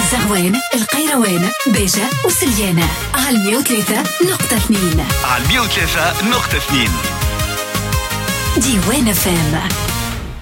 الزغوان، القيروان، بيجة وسليانة على 103.2. على 103.2 ديوان FM.